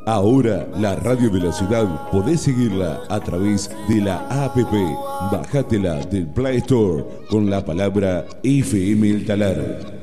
Ahora la radio de la ciudad podés seguirla a través de la APP. Bájatela del Play Store con la palabra FM El Talar.